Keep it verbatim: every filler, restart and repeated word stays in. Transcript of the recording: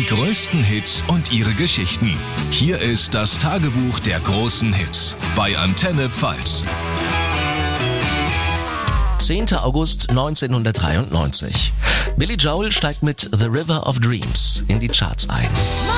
größten Hits und ihre Geschichten. Hier ist das Tagebuch der großen Hits bei Antenne Pfalz. zehnter August neunzehnhundertdreiundneunzig. Billy Joel steigt mit The River of Dreams in die Charts ein.